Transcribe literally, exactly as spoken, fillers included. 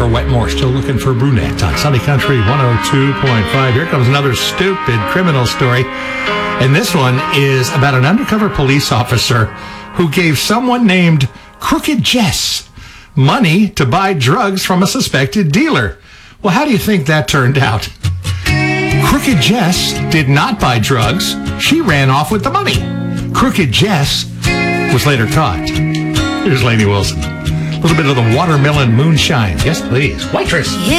Jennifer Wetmore, still looking for a brunette on Sunny Country one oh two point five. Here comes another stupid criminal story. And this one is about an undercover police officer who gave someone named Crooked Jess money to buy drugs from a suspected dealer. Well, how do you think that turned out? Crooked Jess did not buy drugs. She ran off with the money. Crooked Jess was later caught. Here's Lainey Wilson. A little bit of the watermelon moonshine. Yes, please. Waitress.